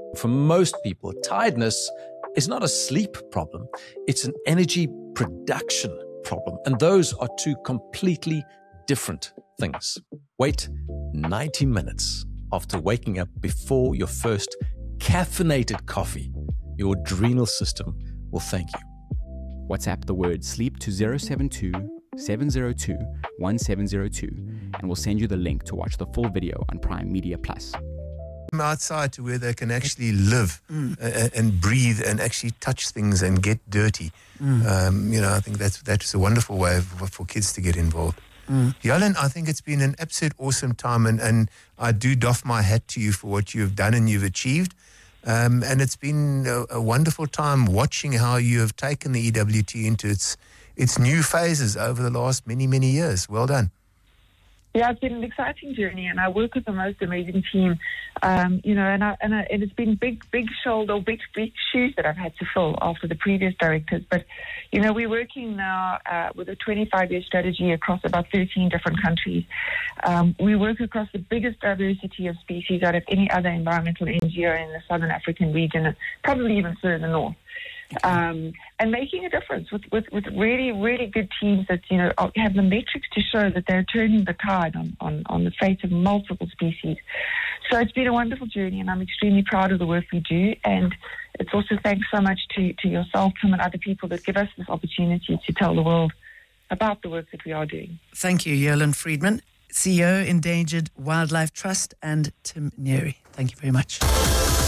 For most people, tiredness is not a sleep problem. It's an energy production problem. And those are two completely different things. Wait 90 minutes after waking up before your first caffeinated coffee. Your adrenal system will thank you. WhatsApp the word sleep to 072 702 1702 and we'll send you the link to watch the full video on Prime Media Plus. Outside to where they can actually live and breathe and actually touch things and get dirty. I think that's a wonderful way for kids to get involved. Jolyn, I think it's been an absolute awesome time, and I do doff my hat to you for what you've done and you've achieved. And it's been a wonderful time watching how you have taken the EWT into its new phases over the last many, many years. Well done. Yeah, it's been an exciting journey, and I work with the most amazing team. And it's been big shoes that I've had to fill after the previous directors. But we're working now with a 25-year strategy across about 13 different countries. We work across the biggest diversity of species out of any other environmental NGO in the Southern African region, and probably even further north. And making a difference with really, really good teams that, have the metrics to show that they're turning the tide on the fate of multiple species. So it's been a wonderful journey, and I'm extremely proud of the work we do. And it's also thanks so much to yourself, Tim, and other people that give us this opportunity to tell the world about the work that we are doing. Thank you, Jolyn Friedman, CEO, Endangered Wildlife Trust, and Tim Neary. Thank you very much.